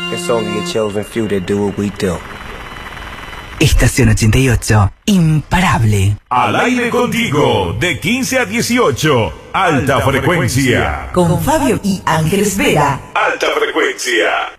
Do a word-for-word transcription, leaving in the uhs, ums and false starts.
It's only a chosen few that do what we do. Estación ochenta y ocho, imparable. Al aire contigo, de quince a dieciocho, alta frecuencia. Con Fabio y Ángeles Vera. Alta frecuencia.